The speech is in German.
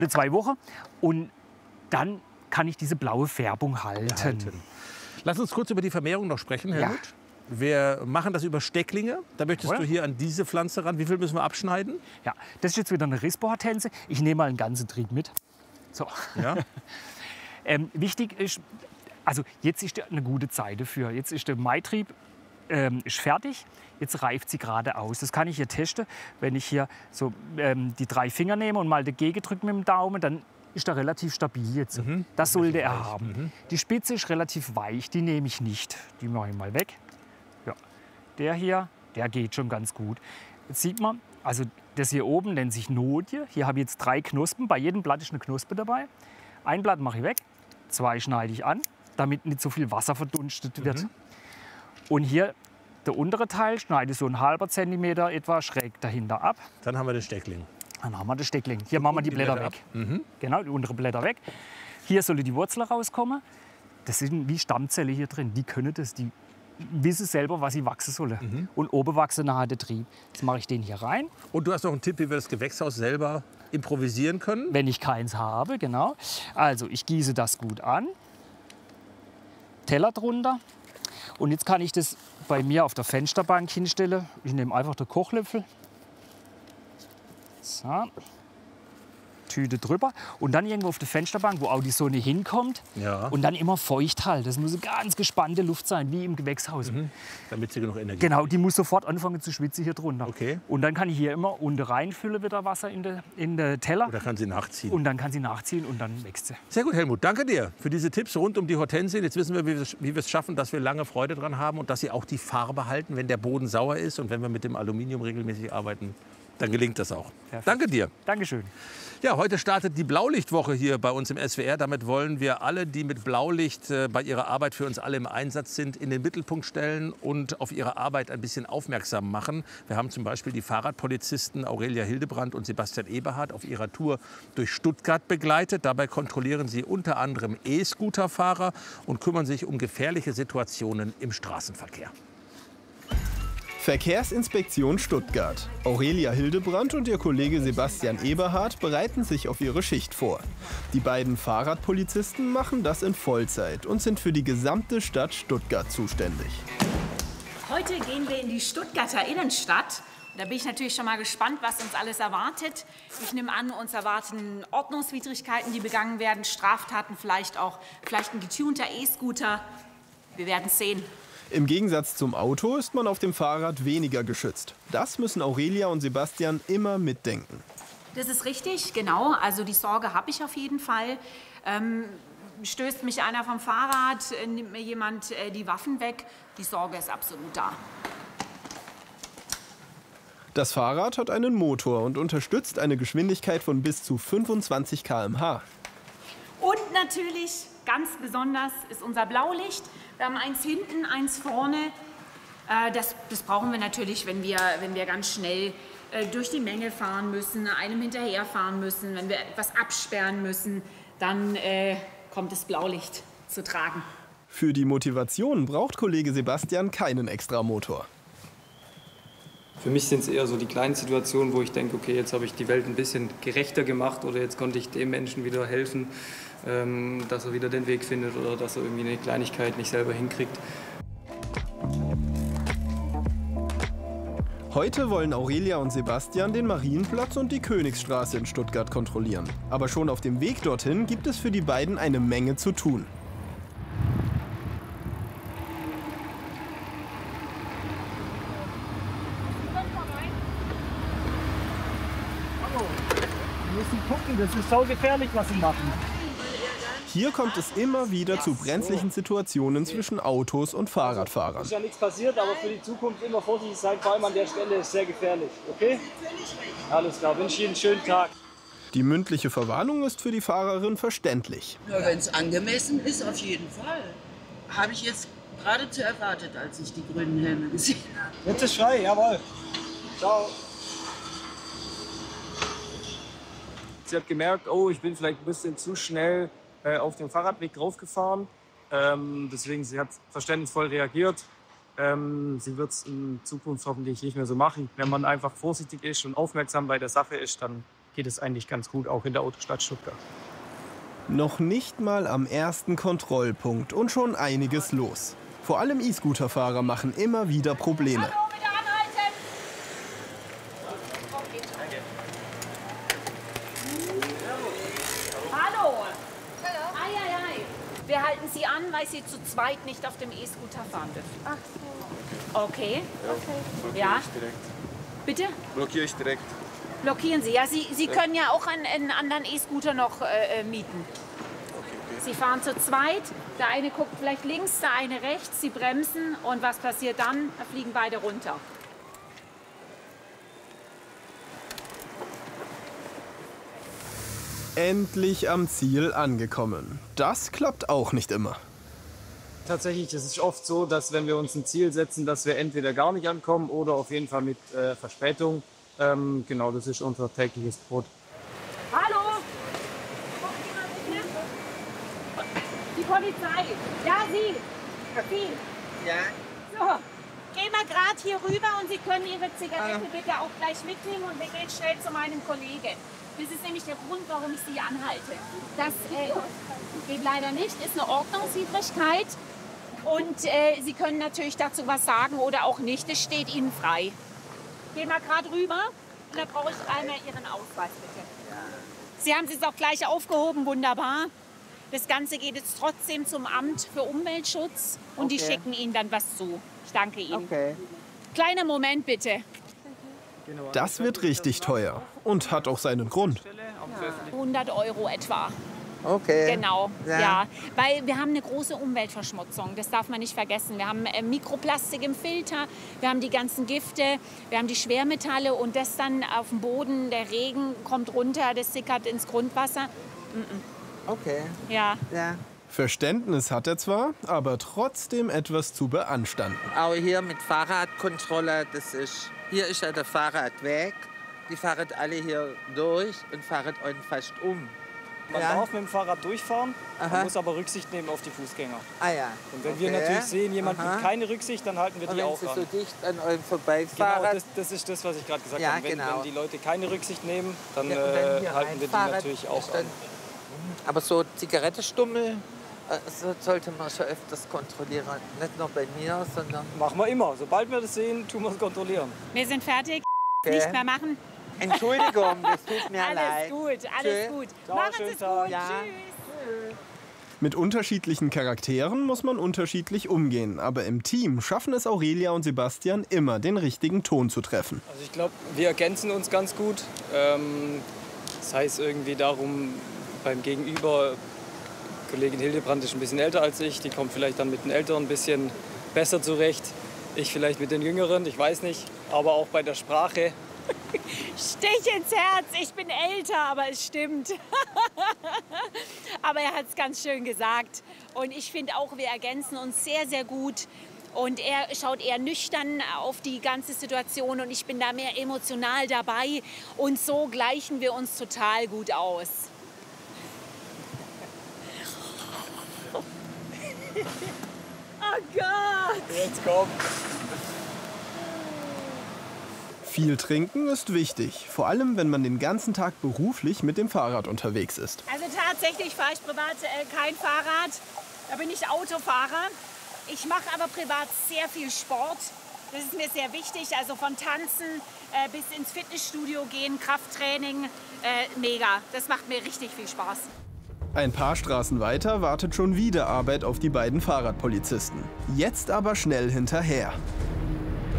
2 Wochen und dann kann ich diese blaue Färbung halten. Lass uns kurz über die Vermehrung noch sprechen, Helmut. Ja. Wir machen das über Stecklinge. Da möchtest du hier an diese Pflanze ran. Wie viel müssen wir abschneiden? Ja, das ist jetzt wieder eine Rispo-Hortense. Ich nehme mal einen ganzen Trieb mit. So. Ja. Wichtig ist, also jetzt ist eine gute Zeit dafür. Jetzt ist der Maitrieb ist fertig. Jetzt reift sie gerade aus. Das kann ich hier testen. Wenn ich hier so die 3 Finger nehme und mal dagegen drücke mit dem Daumen, dann ist er relativ stabil jetzt. Das sollte er haben. Die Spitze ist relativ weich, die nehme ich nicht. Die mache ich mal weg. Ja. Der hier, der geht schon ganz gut. Jetzt sieht man, also das hier oben nennt sich Nodie. Hier habe ich jetzt 3 Knospen. Bei jedem Blatt ist eine Knospe dabei. Ein Blatt mache ich weg, 2 schneide ich an, damit nicht so viel Wasser verdunstet wird. Und hier der untere Teil schneide ich so 1/2 Zentimeter etwa schräg dahinter ab. Dann haben wir den Steckling. Dann haben wir den Steckling. Hier machen wir die Blätter weg. Genau, die unteren Blätter weg. Hier soll die Wurzel rauskommen. Das sind wie Stammzellen hier drin. Die können das, die wissen selber, was sie wachsen sollen. Und oben wachsen nachher der Trieb. Jetzt mache ich den hier rein. Und du hast noch einen Tipp, wie wir das Gewächshaus selber improvisieren können? Wenn ich keins habe, genau. Also ich gieße das gut an. Teller drunter. Und jetzt kann ich das bei mir auf der Fensterbank hinstellen. Ich nehme einfach den Kochlöffel. So. Tüte drüber und dann irgendwo auf der Fensterbank, wo auch die Sonne hinkommt. Ja. Und dann immer feucht halten. Das muss eine ganz gespannte Luft sein, wie im Gewächshaus. Damit sie genug Energie hat. Genau, die muss sofort anfangen zu schwitzen hier drunter. Okay. Und dann kann ich hier immer unten reinfüllen wieder Wasser in den Teller. Oder kann sie nachziehen. Und dann kann sie nachziehen und dann wächst sie. Sehr gut, Helmut. Danke dir für diese Tipps rund um die Hortensien. Jetzt wissen wir, wie wir es schaffen, dass wir lange Freude dran haben und dass sie auch die Farbe halten, wenn der Boden sauer ist und wenn wir mit dem Aluminium regelmäßig arbeiten. Dann gelingt das auch. Perfekt. Danke dir. Dankeschön. Ja, heute startet die Blaulichtwoche hier bei uns im SWR. Damit wollen wir alle, die mit Blaulicht bei ihrer Arbeit für uns alle im Einsatz sind, in den Mittelpunkt stellen und auf ihre Arbeit ein bisschen aufmerksam machen. Wir haben zum Beispiel die Fahrradpolizisten Aurelia Hildebrand und Sebastian Eberhardt auf ihrer Tour durch Stuttgart begleitet. Dabei kontrollieren sie unter anderem E-Scooter-Fahrer und kümmern sich um gefährliche Situationen im Straßenverkehr. Verkehrsinspektion Stuttgart. Aurelia Hildebrand und ihr Kollege Sebastian Eberhardt bereiten sich auf ihre Schicht vor. Die beiden Fahrradpolizisten machen das in Vollzeit und sind für die gesamte Stadt Stuttgart zuständig. Heute gehen wir in die Stuttgarter Innenstadt. Da bin ich natürlich schon mal gespannt, was uns alles erwartet. Ich nehme an, uns erwarten Ordnungswidrigkeiten, die begangen werden, Straftaten, vielleicht ein getunter E-Scooter. Wir werden es sehen. Im Gegensatz zum Auto ist man auf dem Fahrrad weniger geschützt. Das müssen Aurelia und Sebastian immer mitdenken. Das ist richtig, genau. Also die Sorge habe ich auf jeden Fall. Stößt mich einer vom Fahrrad, nimmt mir jemand die Waffen weg. Die Sorge ist absolut da. Das Fahrrad hat einen Motor und unterstützt eine Geschwindigkeit von bis zu 25 km/h. Und natürlich, ganz besonders, ist unser Blaulicht. Wir haben eins hinten, eins vorne. Das brauchen wir natürlich, wenn wir ganz schnell durch die Menge fahren müssen, einem hinterherfahren müssen, wenn wir etwas absperren müssen, dann kommt das Blaulicht zu tragen. Für die Motivation braucht Kollege Sebastian keinen Extramotor. Für mich sind es eher so die kleinen Situationen, wo ich denke, okay, jetzt habe ich die Welt ein bisschen gerechter gemacht oder jetzt konnte ich dem Menschen wieder helfen, dass er wieder den Weg findet oder dass er irgendwie eine Kleinigkeit nicht selber hinkriegt. Heute wollen Aurelia und Sebastian den Marienplatz und die Königsstraße in Stuttgart kontrollieren. Aber schon auf dem Weg dorthin gibt es für die beiden eine Menge zu tun. Wir müssen gucken, das ist so gefährlich, was sie machen. Hier kommt es immer wieder zu brenzlichen Situationen zwischen Autos und Fahrradfahrern. Es ist ja nichts passiert, aber für die Zukunft immer vorsichtig sein, vor allem an der Stelle ist sehr gefährlich. Okay? Alles klar, wünsche Ihnen einen schönen Tag. Die mündliche Verwarnung ist für die Fahrerin verständlich. Wenn es angemessen ist, auf jeden Fall. Habe ich jetzt geradezu erwartet, als ich die grünen Helme gesehen habe. Jetzt ist frei, jawohl. Ciao. Sie hat gemerkt, oh, ich bin vielleicht ein bisschen zu schnell auf den Fahrradweg draufgefahren. Deswegen, sie hat verständnisvoll reagiert. Sie wird es in Zukunft hoffentlich nicht mehr so machen. Wenn man einfach vorsichtig ist und aufmerksam bei der Sache ist, dann geht es eigentlich ganz gut, auch in der Autostadt Stuttgart. Noch nicht mal am ersten Kontrollpunkt und schon einiges los. Vor allem E-Scooter-Fahrer machen immer wieder Probleme. Hallo, bitte anhalten! Hallo! Hallo! Wir halten Sie an, weil Sie zu zweit nicht auf dem E-Scooter fahren dürfen. Ach so. Okay. Ja. Bitte? Blockiere ich direkt. Blockieren Sie. Ja, Sie können ja auch einen anderen E-Scooter noch mieten. Sie fahren zu zweit. Der eine guckt vielleicht links, der eine rechts. Sie bremsen und was passiert dann? Da fliegen beide runter. Endlich am Ziel angekommen. Das klappt auch nicht immer. Tatsächlich ist es oft so, dass wenn wir uns ein Ziel setzen, dass wir entweder gar nicht ankommen oder auf jeden Fall mit Verspätung. Genau, das ist unser tägliches Brot. Hallo! Die Polizei. Ja, Sie. Ja. So, gehen wir gerade hier rüber und Sie können Ihre Zigarette bitte auch gleich mitnehmen und wir gehen schnell zu meinem Kollegen. Das ist nämlich der Grund, warum ich Sie anhalte. Das geht leider nicht, ist eine Ordnungswidrigkeit. Und Sie können natürlich dazu was sagen oder auch nicht, das steht Ihnen frei. Gehen wir gerade rüber und dann brauche ich einmal Ihren Ausweis, bitte. Sie haben es jetzt auch gleich aufgehoben, wunderbar. Das Ganze geht jetzt trotzdem zum Amt für Umweltschutz und die schicken Ihnen dann was zu. Ich danke Ihnen. Okay. Kleiner Moment bitte. Das wird richtig teuer und hat auch seinen Grund. 100 € etwa. Okay. Genau, Ja. ja. Weil wir haben eine große Umweltverschmutzung, das darf man nicht vergessen. Wir haben Mikroplastik im Filter, wir haben die ganzen Gifte, wir haben die Schwermetalle und das dann auf dem Boden, der Regen kommt runter, das sickert ins Grundwasser. Okay. Ja. Ja. Verständnis hat er zwar, aber trotzdem etwas zu beanstanden. Aber hier mit Fahrradkontrolle, hier ist ja der Fahrradweg. Die fahren alle hier durch und fahren einen fast um. Man Ja. darf mit dem Fahrrad durchfahren, Aha. man muss aber Rücksicht nehmen auf die Fußgänger. Ah ja. Und wenn wir natürlich sehen, jemand Aha. nimmt keine Rücksicht, dann halten wir Und die wenn auch sie ran. so dicht an eurem Genau, vorbeifahren, das ist das, was ich gerade gesagt Ja, habe. Wenn genau. die Leute keine Rücksicht nehmen, dann Ja, und wenn hier halten wir die reinfahren, natürlich auch ist dann- an. aber so Zigarettenstummel so sollte man schon öfters kontrollieren. Nicht nur bei mir, sondern... Machen wir immer. Sobald wir das sehen, tun wir es kontrollieren. Wir sind fertig, Okay. nicht mehr machen. Entschuldigung, das tut mir Alles leid. gut, alles Tschö. gut. Ciao, Machen schönen Sie es Tag. gut, Ja. tschüss. Mit unterschiedlichen Charakteren muss man unterschiedlich umgehen, aber im Team schaffen es Aurelia und Sebastian immer, den richtigen Ton zu treffen. Also ich glaube, wir ergänzen uns ganz gut. Das heißt irgendwie darum, beim Gegenüber, Kollegin Hildebrandt ist ein bisschen älter als ich, die kommt vielleicht dann mit den Älteren ein bisschen besser zurecht. Ich vielleicht mit den Jüngeren, ich weiß nicht, aber auch bei der Sprache. Stich ins Herz, ich bin älter, aber es stimmt. Aber er hat es ganz schön gesagt. Und ich finde auch, wir ergänzen uns sehr, sehr gut. Und er schaut eher nüchtern auf die ganze Situation und ich bin da mehr emotional dabei. Und so gleichen wir uns total gut aus. Oh Gott! Jetzt kommt. Viel trinken ist wichtig, vor allem wenn man den ganzen Tag beruflich mit dem Fahrrad unterwegs ist. Also tatsächlich fahre ich privat kein Fahrrad, da bin ich Autofahrer. Ich mache aber privat sehr viel Sport. Das ist mir sehr wichtig, also von Tanzen bis ins Fitnessstudio gehen, Krafttraining, mega. Das macht mir richtig viel Spaß. Ein paar Straßen weiter wartet schon wieder Arbeit auf die beiden Fahrradpolizisten. Jetzt aber schnell hinterher.